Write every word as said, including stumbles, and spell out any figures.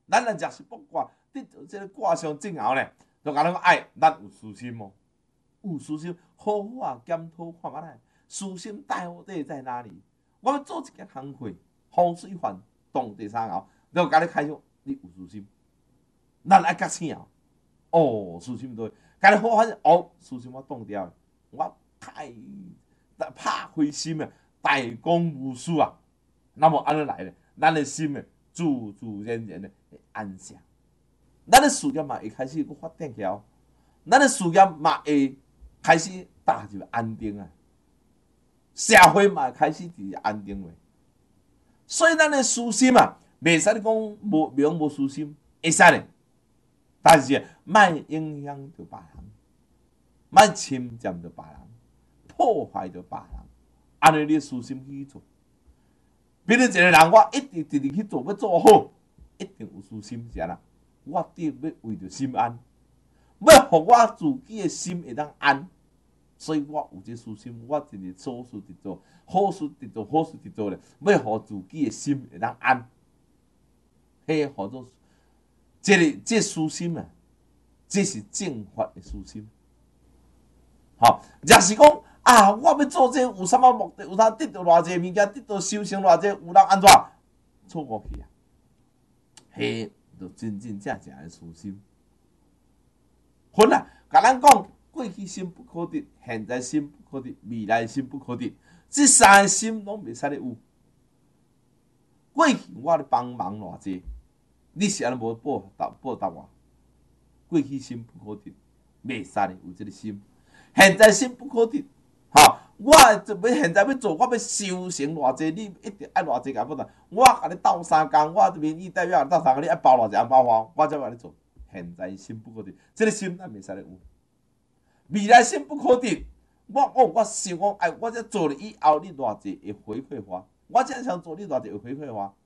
咱若食是卜卦，得到这个卦象正后呢，就甲咱讲，哎，咱有私心哦，有私心，好好啊检讨看觅来，私心大底在哪里？我要做一件行会，风水犯动第三爻，就甲你开箱，你有私心，咱爱甲请哦，私心对，甲你好发现哦，私心我挡掉，我太拍开心啊，大公无私啊，那么安尼来咧，咱的心呢，自自然然的会安详，咱的事业嘛会开始搁发展起来，咱的事业嘛会开始踏入安定啊，社会嘛开始伫安定位，所以咱的私心啊，袂使你讲无名无私心，会使咧，但是莫影响到别人，莫侵占到别人，破坏到别人，安尼你私心去做。比如一个人，我一直直直去做，要做好，一定有私心是安啦。我得要为着心安，要互我自己的心会当安，所以我有这私心，我一直做事直做，好事直做，好事直做咧，要互自己的心会当安，迄叫做这个这私心啊，这是正法的私心。好，若是讲啊，我要做这有啥物目的？有啥得到偌济物件？得到修行偌济？有人安怎？错误去啊！迄就真真正正的私心。好啦，甲咱讲，过去心不可得，现在心不可得，未来心不可得，这三个心拢袂使咧有。过去我咧帮忙偌济，你是安尼无报答报答我？过去心不可得，袂使咧有这个心。现在心不可得，哈！我要现在要做，我要修行偌济，你一定爱偌济甲报答。我甲你斗三工，我民意代表斗三工，你爱包偌济红包花，我才甲你做。现在心不可得，这个心咱袂使咧有。未来心不可得，我哦，我想讲，哎，我这做了以后，你偌济会回馈我？我这想做，你偌济会回馈我？